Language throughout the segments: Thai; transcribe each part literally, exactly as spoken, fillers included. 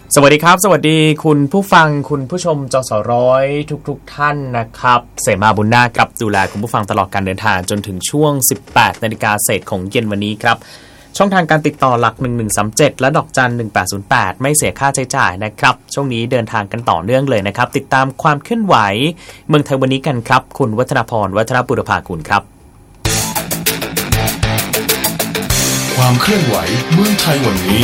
สวัสดีครับสวัสดีคุณผู้ฟังคุณผู้ชมจสร้อยทุกๆ ท่านนะครับเสมาบุญนาคครับดูแลคุณผู้ฟังตลอดการเดินทางจนถึงช่วง สิบแปดนาฬิกาเศษของเย็นวันนี้ครับช่องทางการติดต่อหลักหนึ่งหนึ่งสามเจ็ดและดอกจันหนึ่งแปดศูนย์แปดไม่เสียค่าใช้จ่ายนะครับช่วงนี้เดินทางกันต่อเนื่องเลยนะครับติดตามความเคลื่อนไหวเมืองไทยวันนี้กันครับคุณวัฒนพรวัฒนบุรพากุลครับความเคลื่อนไหวเมืองไทยวันนี้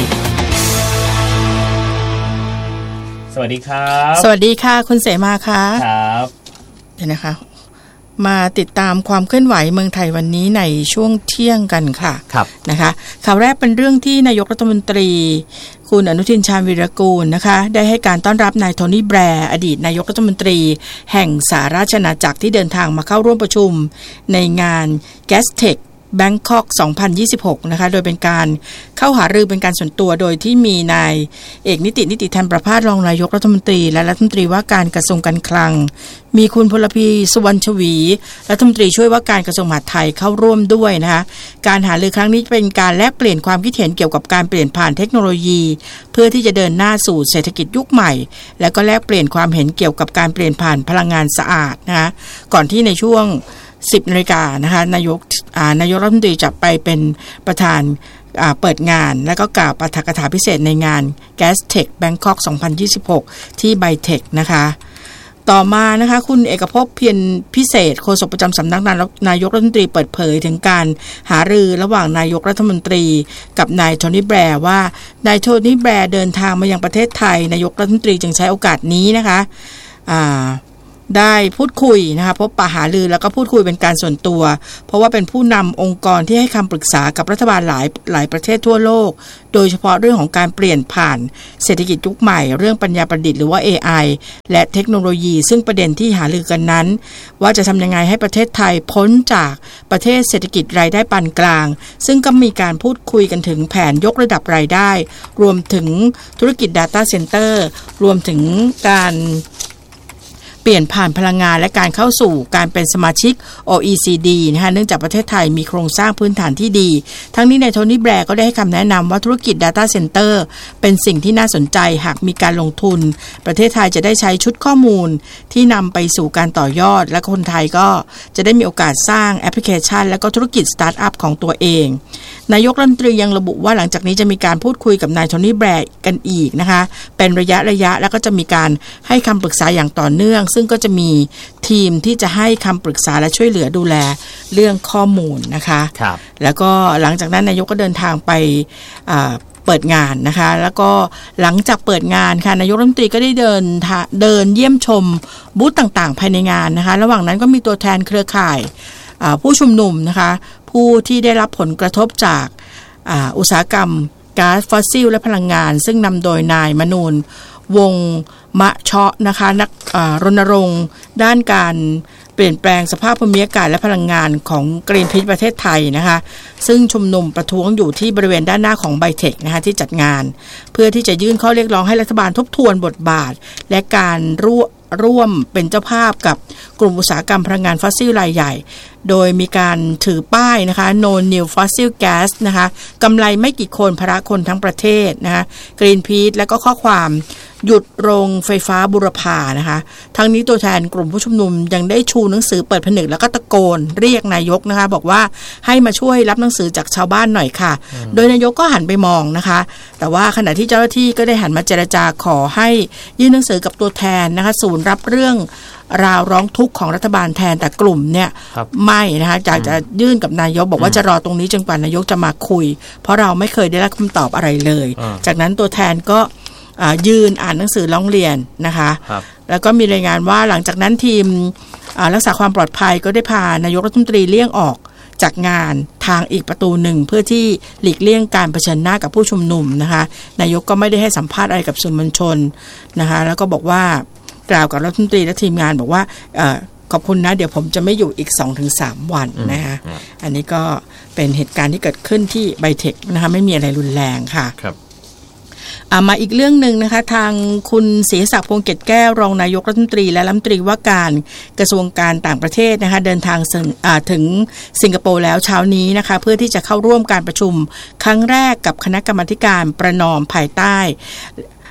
สวัสดีครับสวัสดีค่ะคุณเสมาค่ะครับเดี๋ยวนะคะมาติดตามความเคลื่อนไหวเมืองไทยวันนี้ในช่วงเที่ยงกันค่ะครับนะคะข่าวแรกเป็นเรื่องที่นายกรัฐมนตรีคุณอนุทินชาญวีรกูลนะคะได้ให้การต้อนรับนายโทนี่แบร์อดีตนายกรัฐมนตรีแห่งสหราชอาณาจักรที่เดินทางมาเข้าร่วมประชุมในงาน Gastech Bangkok สองพันยี่สิบหกนะคะโดยเป็นการเข้าหารือเป็นการส่วนตัวโดยที่มีนายเอกนิตินิติธรรมประภาสรองนายกรัฐมนตรีและรัฐมนตรีว่าการกระทรวงการคลังมีคุณพลพีสุวรรณชวีรัฐมนตรีช่วยว่าการกระทรวงมหาดไทยเข้าร่วมด้วยนะคะการหารือครั้งนี้เป็นการแลกเปลี่ยนความคิดเห็นเกี่ยวกับการเปลี่ยนผ่านเทคโนโลยีเพื่อที่จะเดินหน้าสู่เศรษฐกิจยุคใหม่และก็แลกเปลี่ยนความเห็นเกี่ยวกับการเปลี่ยนผ่านพลังงานสะอาดนะคะก่อนที่ในช่วงสิบนาฬิกานะคะนายกนายกรัฐมนตรีจะไปเป็นประธานเปิดงานและก็กล่าวปาฐกถาพิเศษในงาน Gastech Bangkok สองพันยี่สิบหกที่ไบเทคนะคะต่อมานะคะคุณเอกภพเพียรพิเศษโฆษกประจำสำนักนายกรัฐมนตรีเปิดเผยถึงการหารือระหว่างนายกรัฐมนตรีกับนายโทนี่แบร์ว่านายโทนี่แบร์เดินทางมายังประเทศไทยนายกรัฐมนตรีจึงใช้โอกาสนี้นะคะอ่าได้พูดคุยนะคะพบปะหารือแล้วก็พูดคุยเป็นการส่วนตัวเพราะว่าเป็นผู้นำองค์กรที่ให้คำปรึกษากับรัฐบาลหลายหลายประเทศทั่วโลกโดยเฉพาะเรื่องของการเปลี่ยนผ่านเศรษฐกิจยุคใหม่เรื่องปัญญาประดิษฐ์หรือว่า เอ ไอ และเทคโนโลยีซึ่งประเด็นที่หารือกันนั้นว่าจะทำยังไงให้ประเทศไทยพ้นจากประเทศเศรษฐกิจรายได้ปานกลางซึ่งก็มีการพูดคุยกันถึงแผนยกระดับรายได้รวมถึงธุรกิจ Data Center รวมถึงการเปลี่ยนผ่านพลังงานและการเข้าสู่การเป็นสมาชิก โอ อี ซี ดี นะคะเนื่องจากประเทศไทยมีโครงสร้างพื้นฐานที่ดีทั้งนี้นายโทนี่แบร์ก็ได้ให้คำแนะนำว่าธุรกิจ Data Center เป็นสิ่งที่น่าสนใจหากมีการลงทุนประเทศไทยจะได้ใช้ชุดข้อมูลที่นำไปสู่การต่อยอดและคนไทยก็จะได้มีโอกาสสร้างแอปพลิเคชันและก็ธุรกิจสตาร์ทอัพของตัวเองนายกรัฐมนตรียังระบุว่าหลังจากนี้จะมีการพูดคุยกับนายโทนี่แบร์กันอีกนะคะเป็นระยะระยะแล้วก็จะมีการให้คำปรึกษาอย่างต่อเนื่องซึ่งก็จะมีทีมที่จะให้คำปรึกษาและช่วยเหลือดูแลเรื่องข้อมูลนะคะครับแล้วก็หลังจากนั้นนายกก็เดินทางไปเปิดงานนะคะแล้วก็หลังจากเปิดงานค่ะนายกรัฐมนตรีก็ได้เดินเดินเยี่ยมชมบูธต่างๆภายในงานนะคะระหว่างนั้นก็มีตัวแทนเครือข่ายผู้ชุมนุมนะคะผู้ที่ได้รับผลกระทบจากอุตสาหกรรมก๊าซฟอสซิลและพลังงานซึ่งนำโดยนายมนูนวงมะเชาะนะคะนักรณรงค์ด้านการเปลี่ยนแปลงสภาพภูมิอากาศและพลังงานของกรีนพีซประเทศไทยนะคะซึ่งชุมนุมประท้วงอยู่ที่บริเวณด้านหน้าของไบเทคนะคะที่จัดงานเพื่อที่จะยื่นข้อเรียกร้องให้รัฐบาลทบทวนบทบาทและการร่วมร่วมเป็นเจ้าภาพกับกลุ่มอุตสาหกรรมพลังงานฟอสซิลรายใหญ่โดยมีการถือป้ายนะคะ No New Fossil Gas นะคะกำไรไม่กี่คนภาระคนทั้งประเทศนะคะกรีนพีซและก็ข้อความหยุดโรงไฟฟ้าบุรพานะคะทั้งนี้ตัวแทนกลุ่มผู้ชุมนุมยังได้ชูหนังสือเปิดผนึกแล้วก็ตะโกนเรียกนายกนะคะบอกว่าให้มาช่วยรับหนังสือจากชาวบ้านหน่อยค่ะโดยนายกก็หันไปมองนะคะแต่ว่าขณะที่เจ้าหน้าที่ก็ได้หันมาเจรจาขอให้ยื่นหนังสือกับตัวแทนนะคะศูนย์รับเรื่องราวร้องทุกข์ของรัฐบาลแทนแต่กลุ่มเนี่ยไม่นะคะอยากจะยื่นกับนายกบอกว่าจะรอตรงนี้จนกว่านายกจะมาคุยเพราะเราไม่เคยได้รับคำตอบอะไรเลยจากนั้นตัวแทนก็ยืนอ่านหนังสือร้องเรียนนะคะแล้วก็มีรายงานว่าหลังจากนั้นทีมรักษาความปลอดภัยก็ได้พานายกรัฐมนตรีเลี่ยงออกจากงานทางอีกประตูหนึ่งเพื่อที่หลีกเลี่ยงการเผชิญหน้ากับผู้ชุมนุมนะคะนายกก็ไม่ได้ให้สัมภาษณ์อะไรกับสื่อมวลชนนะคะแล้วก็บอกว่ากล่าวกับรัฐมนตรีและทีมงานบอกว่าขอบคุณนะเดี๋ยวผมจะไม่อยู่อีก สองถึงสาม วันนะคะอันนี้ก็เป็นเหตุการณ์ที่เกิดขึ้นที่ไบเทคนะคะไม่มีอะไรรุนแรงค่ะครับมาอีกเรื่องนึงนะคะทางคุณศรีศักดิ์พงษ์เกตแก้วรองนายกรัฐมนตรีและรัฐมนตรีว่าการกระทรวงการต่างประเทศนะคะเดินทางถึงสิงคโปร์แล้วเช้านี้นะคะเพื่อที่จะเข้าร่วมการประชุมครั้งแรกกับคณะกรรมาธิการประนอมภายใต้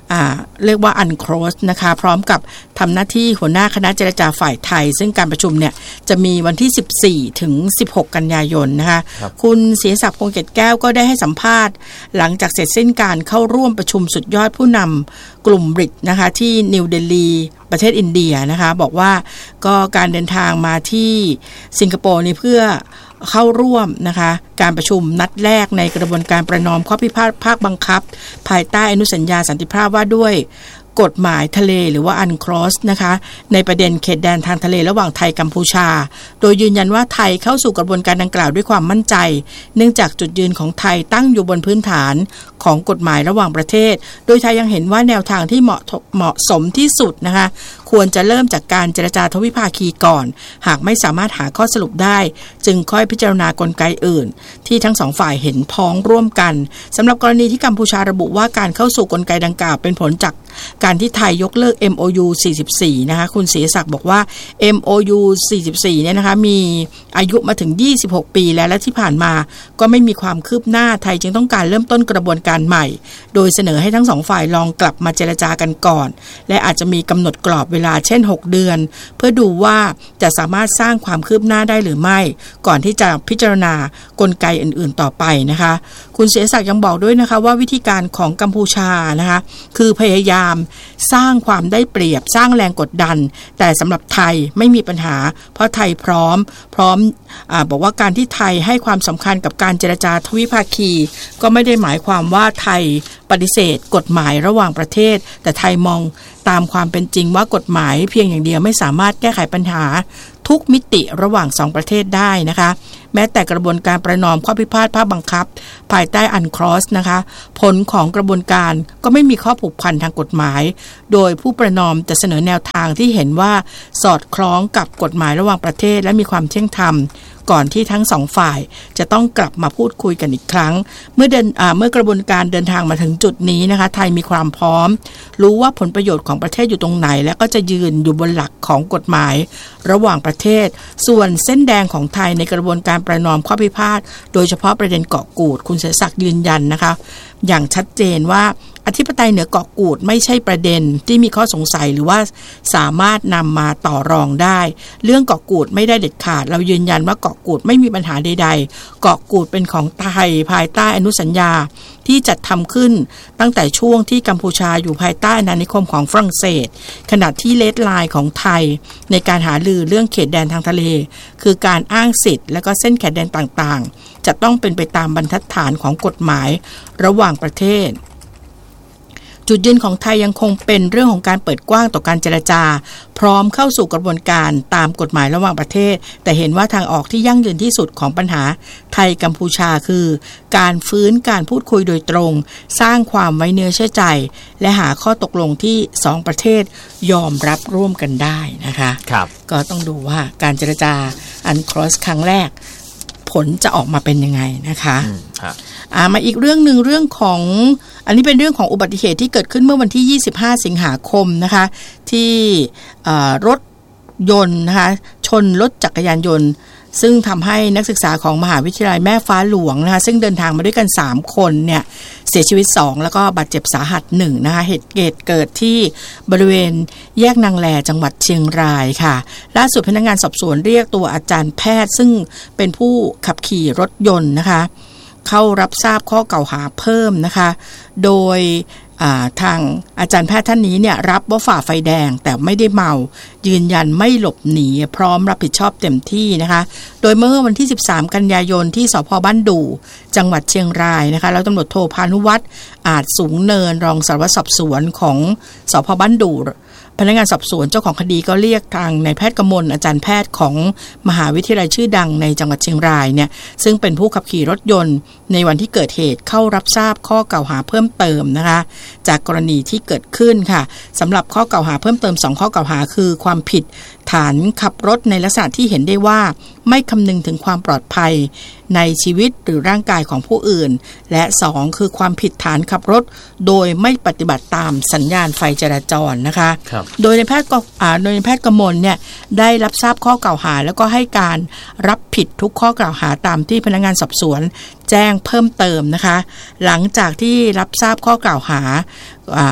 อ่าเรียกว่า UNCLOS นะคะพร้อมกับทำหน้าที่หัวหน้าคณะเจรจาฝ่ายไทยซึ่งการประชุมเนี่ยจะมีวันที่สิบสี่ถึงสิบหกกันยายนนะคะคุณศรีศักดิ์ พงษ์เกตแก้วก็ได้ให้สัมภาษณ์หลังจากเสร็จสิ้นการเข้าร่วมประชุมสุดยอดผู้นำกลุ่มบริกนะคะที่นิวเดลีประเทศอินเดียนะคะบอกว่าก็การเดินทางมาที่สิงคโปร์นี่เพื่อเข้าร่วมนะคะการประชุมนัดแรกในกระบวนการประนอมข้อพิพาทภาคบังคับภายใต้อนุสัญญาสันติภาพว่าด้วยกฎหมายทะเลหรือว่า UNCLOS นะคะในประเด็นเขตแดนทางทะเลระหว่างไทยกัมพูชาโดยยืนยันว่าไทยเข้าสู่กระบวนการดังกล่าวด้วยความมั่นใจเนื่องจากจุดยืนของไทยตั้งอยู่บนพื้นฐานของกฎหมายระหว่างประเทศโดยไทยยังเห็นว่าแนวทางที่เหมาะเหมาะสมที่สุดนะคะควรจะเริ่มจากการเจรจาทวิภาคีก่อนหากไม่สามารถหาข้อสรุปได้จึงค่อยพิจารณากลไกอื่นที่ทั้งสองฝ่ายเห็นพ้องร่วมกันสำหรับกรณีที่กัมพูชาระบุว่าการเข้าสู่กลไกดังกล่าวเป็นผลจากการที่ไทยยกเลิก เอ็ม โอ ยู สี่สิบสี่นะคะคุณศรีศักดิ์บอกว่า เอ็ม โอ ยู สี่สิบสี่เนี่ยนะคะมีอายุมาถึงยี่สิบหกปีแล้วและที่ผ่านมาก็ไม่มีความคืบหน้าไทยจึงต้องการเริ่มต้นกระบวนการใหม่โดยเสนอให้ทั้งสองฝ่ายลองกลับมาเจรจากันก่อนและอาจจะมีกำหนดกรอบเวลาเช่นหกเดือนเพื่อดูว่าจะสามารถสร้างความคืบหน้าได้หรือไม่ก่อนที่จะพิจารณากลไกอื่นๆต่อไปนะคะคุณศรีศักดิ์ยังบอกด้วยนะคะว่าวิธีการของกัมพูชานะคะคือพยายามสร้างความได้เปรียบสร้างแรงกดดันแต่สำหรับไทยไม่มีปัญหาเพราะไทยพร้อมพร้อมอ่าบอกว่าการที่ไทยให้ความสำคัญกับการเจรจาทวิภาคีก็ไม่ได้หมายความว่าไทยปฏิเสธกฎหมายระหว่างประเทศแต่ไทยมองตามความเป็นจริงว่ากฎหมายเพียงอย่างเดียวไม่สามารถแก้ไขปัญหาทุกมิติระหว่างสองประเทศได้นะคะแม้แต่กระบวนการประนอมข้อพิพาทภาคบังคับภายใต้ UNCLOS นะคะผลของกระบวนการก็ไม่มีข้อผูกพันทางกฎหมายโดยผู้ประนอมจะเสนอแนวทางที่เห็นว่าสอดคล้องกับกฎหมายระหว่างประเทศและมีความเที่ยงธรรมก่อนที่ทั้งสองฝ่ายจะต้องกลับมาพูดคุยกันอีกครั้งเมื่อเดินเมื่อกระบวนการเดินทางมาถึงจุดนี้นะคะไทยมีความพร้อมรู้ว่าผลประโยชน์ของประเทศอยู่ตรงไหนและก็จะยืนอยู่บนหลักของกฎหมายระหว่างประเทศส่วนเส้นแดงของไทยในกระบวนการประนอมข้อพิพาทโดยเฉพาะประเด็นเกาะกูดคุณเสรีศักดิ์ยืนยันนะคะอย่างชัดเจนว่าอธิปไตยเหนือเกาะกูดไม่ใช่ประเด็นที่มีข้อสงสัยหรือว่าสามารถนำมาต่อรองได้เรื่องเกาะกูดไม่ได้เด็ดขาดเรายืนยันว่าเกาะกูดไม่มีปัญหาใดๆเกาะกูดเป็นของไทยภายใต้อนุสัญญาที่จัดทำขึ้นตั้งแต่ช่วงที่กัมพูชาอยู่ภายใต้อาณานิคมของฝรั่งเศสขณะที่เลดไลน์ของไทยในการหารือเรื่องเขตแดนทางทะเลคือการอ้างสิทธิ์และก็เส้นเขตแดนต่างๆจะต้องเป็นไปตามบรรทัดฐานของกฎหมายระหว่างประเทศจุดยืนของไทยยังคงเป็นเรื่องของการเปิดกว้างต่อการเจรจาพร้อมเข้าสู่กระบวนการตามกฎหมายระหว่างประเทศแต่เห็นว่าทางออกที่ยั่งยืนที่สุดของปัญหาไทยกัมพูชาคือการฟื้นการพูดคุยโดยตรงสร้างความไว้เนื้อเชื่อใจและหาข้อตกลงที่สองประเทศยอมรับร่วมกันได้นะคะครับก็ต้องดูว่าการเจรจา UNCLOS ครั้งแรกผลจะออกมาเป็นยังไงนะคะอ่ามาอีกเรื่องหนึ่งเรื่องของอันนี้เป็นเรื่องของอุบัติเหตุที่เกิดขึ้นเมื่อวันที่ยี่สิบห้าสิงหาคมนะคะที่รถยนต์นะคะชนรถจักรยานยนต์ซึ่งทำให้นักศึกษาของมหาวิทยาลัยแม่ฟ้าหลวงนะคะซึ่งเดินทางมาด้วยกันสามคนเนี่ยเสียชีวิตสองแล้วก็บาดเจ็บสาหัสหนึ่งนะคะเหตุเกิดที่บริเวณแยกนางแลจังหวัดเชียงรายค่ะล่าสุดพนักงานสอบสวนเรียกตัวอาจารย์แพทย์ซึ่งเป็นผู้ขับขี่รถยนต์นะคะเข้ารับทราบข้อกล่าวหาเพิ่มนะคะโดยทางอาจารย์แพทย์ท่านนี้เนี่ยรับว่าฝ่าไฟแดงแต่ไม่ได้เมายืนยันไม่หลบหนีพร้อมรับผิดชอบเต็มที่นะคะโดยเมื่อวันที่สิบสามกันยายนที่สภ.บ้านดู่จังหวัดเชียงรายนะคะแล้วตำรวจโทพานุวัฒน์อาจสูงเนินรองสารวัตรสอบสวนของสภ.บ้านดู่พนักงานสอบสวนเจ้าของคดีก็เรียกทางนายแพทย์กมลอาจารย์แพทย์ของมหาวิทยาลัยชื่อดังในจังหวัดเชียงรายเนี่ยซึ่งเป็นผู้ขับขี่รถยนต์ในวันที่เกิดเหตุเข้ารับทราบข้อกล่าวหาเพิ่มเติมนะคะจากกรณีที่เกิดขึ้นค่ะสำหรับข้อกล่าวหาเพิ่มเติมสองข้อกล่าวหาคือความผิดฐานขับรถในลักษณะที่เห็นได้ว่าไม่คำนึงถึงความปลอดภัยในชีวิตหรือร่างกายของผู้อื่นและสองคือความผิดฐานขับรถโดยไม่ปฏิบัติตามสัญญาณไฟจราจรนะคะโดยในแพทย์กโดยในแพทย์กมลเนี่ยได้รับทราบข้อกล่าวหาแล้วก็ให้การรับผิดทุกข้อกล่าวหาตามที่พนักงานสอบสวนแจ้งเพิ่มเติมนะคะหลังจากที่รับทราบข้อกล่าวหา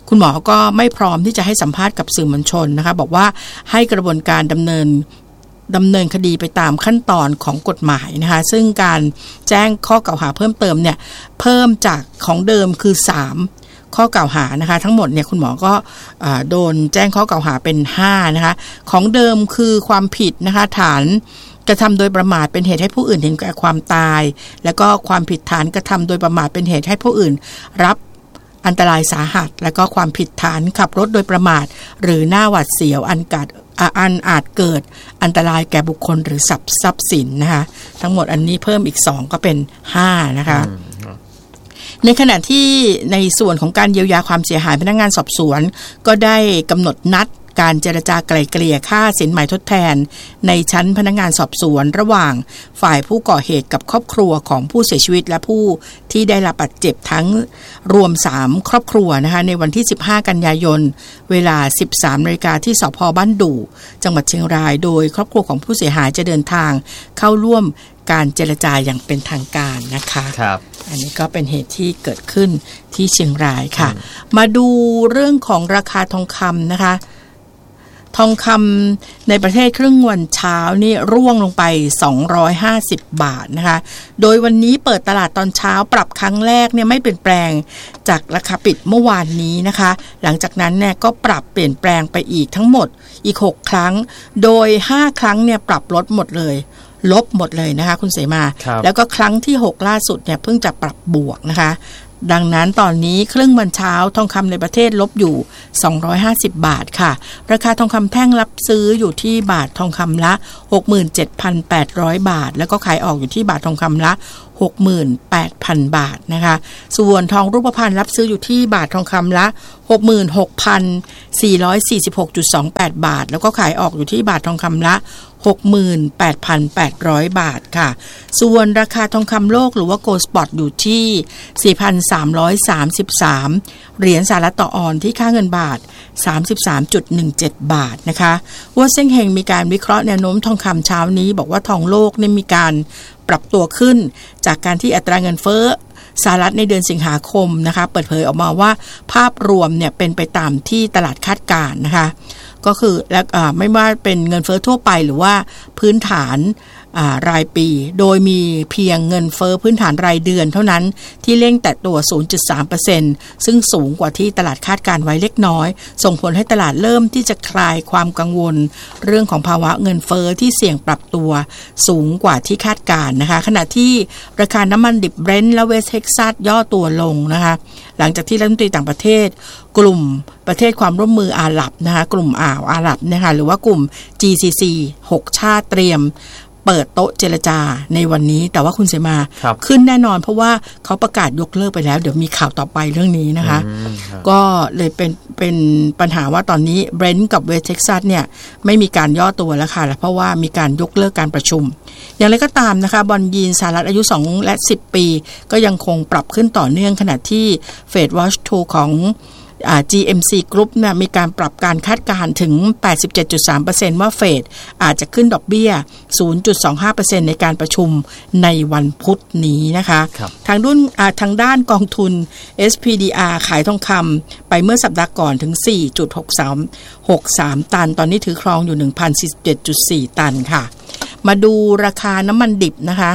คุณหมอก็ไม่พร้อมที่จะให้สัมภาษณ์กับสื่อมวลชนนะคะบอกว่าให้กระบวนการดำเนินดำเนินคดีไปตามขั้นตอนของกฎหมายนะคะซึ่งการแจ้งข้อกล่าวหาเพิ่มเติมเนี่ยเพิ่มจากของเดิมคือสามข้อกล่าวหานะคะทั้งหมดเนี่ยคุณหมอก็โดนแจ้งข้อกล่าวหาเป็นห้านะคะของเดิมคือความผิดนะคะฐานกระทำโดยประมาทเป็นเหตุให้ผู้อื่นถึงแก่ความตายแล้วก็ความผิดฐานกระทำโดยประมาทเป็นเหตุให้ผู้อื่นรับอันตรายสาหัสและก็ความผิดฐานขับรถโดยประมาทหรือหน้าหวาดเสียวอันกัดอันอาจเกิดอันตรายแก่บุคคลหรือทรัพย์ทรัพย์สินนะคะทั้งหมดอันนี้เพิ่มอีกสองก็เป็นห้านะคะในขณะที่ในส่วนของการเยียวยาความเสียหายพนักงานสอบสวนก็ได้กำหนดนัดการเจรจาไกล่เกลี่ยค่าสินไหมทดแทนในชั้นพนักงานสอบสวนระหว่างฝ่ายผู้ก่อเหตุกับครอบครัวของผู้เสียชีวิตและผู้ที่ได้รับบาดเจ็บทั้งรวมสามครอบครัวนะคะในวันที่สิบห้ากันยายนเวลา สิบสามนาฬิกาที่สภ.บ้านดู่จังหวัดเชียงรายโดยครอบครัวของผู้เสียหายจะเดินทางเข้าร่วมการเจรจาอย่างเป็นทางการนะคะครับอันนี้ก็เป็นเหตุที่เกิดขึ้นที่เชียงรายค่ะมาดูเรื่องของราคาทองคำนะคะทองคำในประเทศครึ่งวันเช้านี่ร่วงลงไปสองร้อยห้าสิบบาทนะคะโดยวันนี้เปิดตลาดตอนเช้าปรับครั้งแรกเนี่ยไม่เปลี่ยนแปลงจากราคาปิดเมื่อวานนี้นะคะหลังจากนั้นเนี่ยก็ปรับเปลี่ยนแปลงไปอีกทั้งหมดอีกหกครั้งโดยห้าครั้งเนี่ยปรับลดหมดเลยลบหมดเลยนะคะคุณเสมาแล้วก็ครั้งที่หกล่าสุดเนี่ยเพิ่งจะปรับบวกนะคะดังนั้นตอนนี้ครึ่งวันเช้าทองคำในประเทศลบอยู่สองร้อยห้าสิบบาทค่ะราคาทองคำแท่งรับซื้ออยู่ที่บาททองคำละ หกหมื่นเจ็ดพันแปดร้อย บาทแล้วก็ขายออกอยู่ที่บาททองคำละ หกหมื่นแปดพัน บาทนะคะส่วนทองรูปพรรณรับซื้ออยู่ที่บาททองคำละ หกหมื่นหกพันสี่ร้อยสี่สิบหกจุดสองแปด บาทแล้วก็ขายออกอยู่ที่บาททองคำละ หกหมื่นแปดพันแปดร้อย บาทค่ะส่วนราคาทองคำโลกหรือว่าโกลด์สปอตอยู่ที่ สี่พันสามร้อยสามสิบสาม เหรียญสหรัฐต่อออนที่ค่าเงินบาท สามสิบสามจุดหนึ่งเจ็ด บาทนะคะวัวเซ้งเฮงมีการวิเคราะห์แนวโน้มทองคำเช้านี้บอกว่าทองโลกเนี่ยมีการปรับตัวขึ้นจากการที่อัตราเงินเฟ้อสหรัฐในเดือนสิงหาคมนะคะเปิดเผยออกมาว่าภาพรวมเนี่ยเป็นไปตามที่ตลาดคาดการณ์นะคะก็คือและไม่ว่าเป็นเงินเฟ้อทั่วไปหรือว่าพื้นฐานรายปีโดยมีเพียงเงินเฟ้อพื้นฐานรายเดือนเท่านั้นที่เร่งแตะตัว ศูนย์จุดสามเปอร์เซ็นต์ ซึ่งสูงกว่าที่ตลาดคาดการไว้เล็กน้อยส่งผลให้ตลาดเริ่มที่จะคลายความกังวลเรื่องของภาวะเงินเฟ้อที่เสี่ยงปรับตัวสูงกว่าที่คาดการนะคะขณะที่ราคาน้ำมันดิบเบรนท์และเวสต์เท็กซัสย่อตัวลงนะคะหลังจากที่รัฐมนตรีต่างประเทศกลุ่มประเทศความร่วมมืออาหรับนะคะกลุ่มอ่าวอาหรับนะคะหรือว่ากลุ่ม จี ซี ซี หกชาติเตรียมเปิดโต๊ะเจรจาในวันนี้แต่ว่าคุณเสมาขึ้นแน่นอนเพราะว่าเขาประกาศยกเลิกไปแล้วเดี๋ยวมีข่าวต่อไปเรื่องนี้นะคะก็เลยเป็นเป็นปัญหาว่าตอนนี้เบรนท์กับเวสต์เท็กซัสเนี่ยไม่มีการย่อตัวแล้วค่ะเพราะว่ามีการยกเลิกการประชุมอย่างไรก็ตามนะคะบอนด์ยีนสหรัฐอายุสองและสิบปีก็ยังคงปรับขึ้นต่อเนื่องขณะที่เฟดวอชทูของจี เอ็ม ซี Group นะมีการปรับการคาดการณ์ถึง แปดสิบเจ็ดจุดสามเปอร์เซ็นต์ ว่าเฟดอาจจะขึ้นดอกเบี้ย ศูนย์จุดสองห้าเปอร์เซ็นต์ ในการประชุมในวันพุธนี้นะคะทางด้านทางด้านกองทุน เอส พี ดี อาร์ ขายทองคำไปเมื่อสัปดาห์ก่อนถึง สี่จุดหกสามหกสาม ตันตอนนี้ถือครองอยู่ หนึ่งพันสี่สิบเจ็ดจุดสี่ ตันค่ะมาดูราคาน้ำมันดิบนะคะ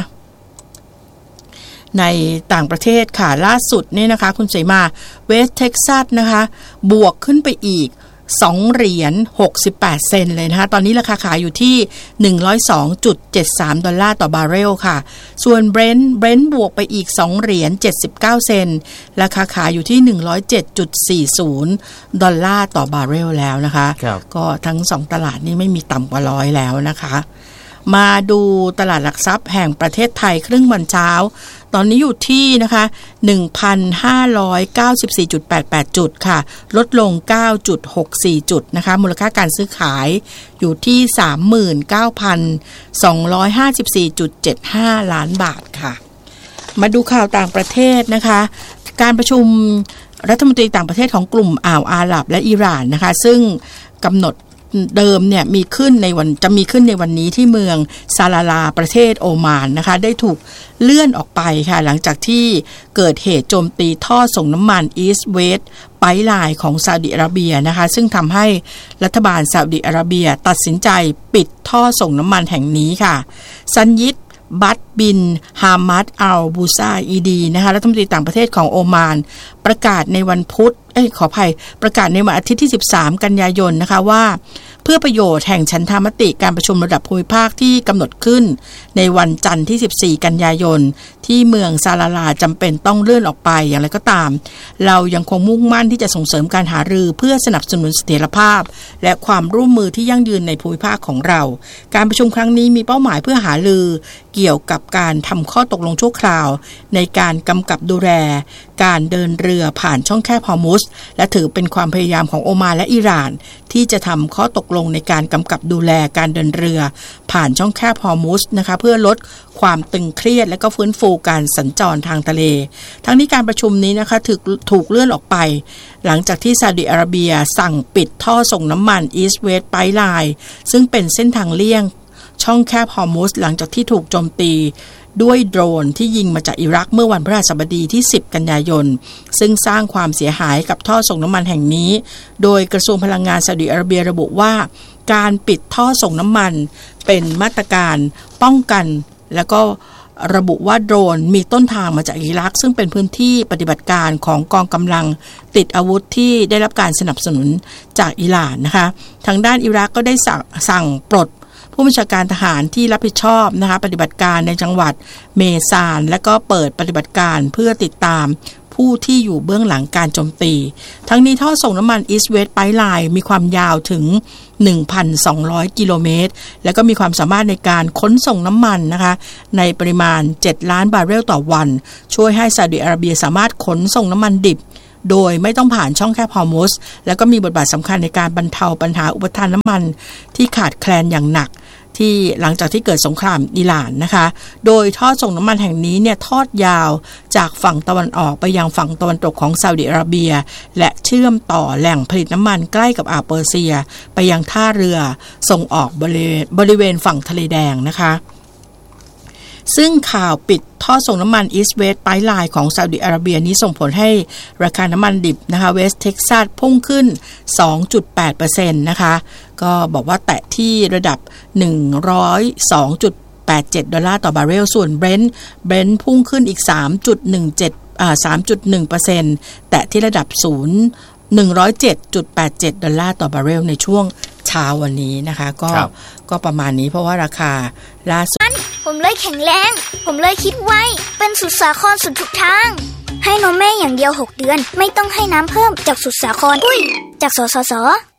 ในต่างประเทศค่ะล่าสุดนี่นะคะคุณเสมาเวสต์เท็กซัสนะคะบวกขึ้นไปอีกสองเหรียญหกสิบแปดเซนต์เลยนะคะตอนนี้ราคาขายอยู่ที่ หนึ่งร้อยสองจุดเจ็ดสาม ดอลลาร์ต่อบาร์เรลค่ะส่วนเบรนท์เบรนท์บวกไปอีกสองเหรียญเจ็ดสิบเก้าเซนต์ราคาขายอยู่ที่ หนึ่งร้อยเจ็ดจุดสี่ศูนย์ ดอลลาร์ต่อบาร์เรลแล้วนะคะก็ทั้งสองตลาดนี้ไม่มีต่ำกว่าร้อยแล้วนะคะมาดูตลาดหลักทรัพย์แห่งประเทศไทยครึ่งวันเช้าตอนนี้อยู่ที่นะคะ หนึ่งพันห้าร้อยเก้าสิบสี่จุดแปดแปด จุดค่ะลดลง เก้าจุดหกสี่ จุดนะคะมูลค่าการซื้อขายอยู่ที่ สามหมื่นเก้าพันสองร้อยห้าสิบสี่จุดเจ็ดห้า ล้านบาทค่ะมาดูข่าวต่างประเทศนะคะการประชุมรัฐมนตรีต่างประเทศของกลุ่มอ่าวอาหรับและอิหร่านนะคะซึ่งกำหนดเดิมเนี่ยมีขึ้นในวันจะมีขึ้นในวันนี้ที่เมืองซาลาลาประเทศโอมานนะคะได้ถูกเลื่อนออกไปค่ะหลังจากที่เกิดเหตุโจมตีท่อส่งน้ำมันอีสต์เวสต์ไพป์ไลน์ของซาอุดิอาระเบียนะคะซึ่งทำให้รัฐบาลซาอุดิอาระเบียตัดสินใจปิดท่อส่งน้ำมันแห่งนี้ค่ะซันยิดบัตบินฮามัดอัลบูซาอีดีนะคะรัฐมนตรีต่างประเทศของโอมานประกาศในวันพุธเอ้ยขออภัยประกาศในวันอาทิตย์ที่สิบสามกันยายนนะคะว่าเพื่อประโยชน์แห่งฉันทามติการประชุมระดับภูมิภาคที่กำหนดขึ้นในวันจันทร์ที่สิบสี่กันยายนที่เมืองซาลาลาจำเป็นต้องเลื่อนออกไปอย่างไรก็ตามเรายังคงมุ่งมั่นที่จะส่งเสริมการหารือเพื่อสนับสนุนเสถียรภาพและความร่วมมือที่ยั่งยืนในภูมิภาคของเราการประชุมครั้งนี้มีเป้าหมายเพื่อหารือเกี่ยวกับการทำข้อตกลงชั่วคราวในการกำกับดูแลการเดินเรือผ่านช่องแคบฮอร์มุซและถือเป็นความพยายามของโอมานและอิหร่านที่จะทำข้อตกลงในการกำกับดูแลการเดินเรือผ่านช่องแคบฮอร์มุซนะคะเพื่อลดความตึงเครียดและก็ฟื้นฟูการสัญจรทางทะเลทั้งนี้การประชุมนี้นะคะถูกถูกเลื่อนออกไปหลังจากที่ซาอุดิอาระเบียสั่งปิดท่อส่งน้ำมันอีสต์เวสต์ไพป์ไลน์ซึ่งเป็นเส้นทางเลี่ยงช่องแคบฮอร์มุซหลังจากที่ถูกโจมตีด้วยโดรนที่ยิงมาจากอิรักเมื่อวันพฤหัสบดีที่สิบกันยายนซึ่งสร้างความเสียหายกับท่อส่งน้ำมันแห่งนี้โดยกระทรวงพลังงานซาอุดิอาระเบียระบุว่าการปิดท่อส่งน้ำมันเป็นมาตรการป้องกันแล้วก็ระบุว่าโดรนมีต้นทางมาจากอิรักซึ่งเป็นพื้นที่ปฏิบัติการของกองกำลังติดอาวุธที่ได้รับการสนับสนุนจากอิหร่านนะคะทางด้านอิรักก็ได้สั่งสั่งปลดผู้บัญชาการทหารที่รับผิดชอบนะคะปฏิบัติการในจังหวัดเมซานและก็เปิดปฏิบัติการเพื่อติดตามผู้ที่อยู่เบื้องหลังการโจมตีทั้งนี้ท่อส่งน้ำมันอีสต์เวสต์ไพป์ไลน์มีความยาวถึง หนึ่งพันสองร้อย กิโลเมตรและก็มีความสามารถในการขนส่งน้ำมันนะคะในปริมาณเจ็ดล้านบาร์เรลต่อวันช่วยให้ซาอุดิอาระเบียสามารถขนส่งน้ำมันดิบโดยไม่ต้องผ่านช่องแคบฮอร์มุซแล้วก็มีบทบาทสำคัญในการบรรเทาปัญหาอุปทานน้ำมันที่ขาดแคลนอย่างหนักที่หลังจากที่เกิดสงครามอิหร่านนะคะโดยท่อส่งน้ำมันแห่งนี้เนี่ยทอดยาวจากฝั่งตะวันออกไปยังฝั่งตะวันตกของซาอุดิอาระเบียและเชื่อมต่อแหล่งผลิตน้ำมันใกล้กับอ่าวเปอร์เซียไปยังท่าเรือส่งออกบริเวณบริเวณฝั่งทะเลแดงนะคะซึ่งข่าวปิดท่อส่งน้ำมันอีสต์เวสต์ไพป์ไลน์ของซาอุดิอาระเบียนี้ส่งผลให้ราคาน้ำมันดิบนะคะเวสต์เท็กซัสพุ่งขึ้น สองจุดแปดเปอร์เซ็นต์ นะคะก็บอกว่าแตะที่ระดับ หนึ่งร้อยสองจุดแปดเจ็ด ดอลลาร์ต่อบาร์เรลส่วนเบรนท์เบรนท์พุ่งขึ้นอีก สามจุดหนึ่งเจ็ด อ่า สามจุดหนึ่งเปอร์เซ็นต์ แตะที่ระดับศูนย์ หนึ่งร้อยเจ็ดจุดแปดเจ็ด ดอลลาร์ต่อบาร์เรลในช่วงเช้าวันนี้นะคะก็ก็ประมาณนี้เพราะว่าราคาล่าสุดผมเลยแข็งแรงผมเลยคิดไวเป็นสุดสาครสุดทุกทางให้นมแม่อย่างเดียวหกเดือนไม่ต้องให้น้ำเพิ่มจากสุดสาครอุ้ยจากสสส